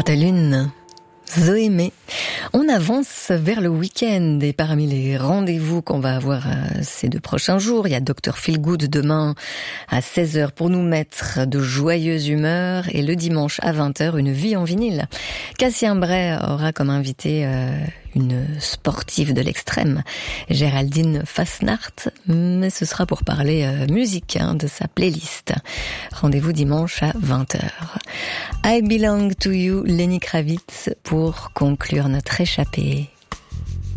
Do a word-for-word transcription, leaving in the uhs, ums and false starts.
Lune, Zoémé. On avance vers le week-end et parmi les rendez-vous qu'on va avoir ces deux prochains jours, il y a docteur Feelgood demain à seize heures pour nous mettre de joyeuse humeur et le dimanche à vingt heures, une vie en vinyle. Cassien Bray aura comme invité euh, une sportive de l'extrême, Géraldine Fasnacht, mais ce sera pour parler euh, musique hein, de sa playlist. Rendez-vous dimanche à vingt heures. I Belong to You, Lenny Kravitz, pour conclure notre échappée.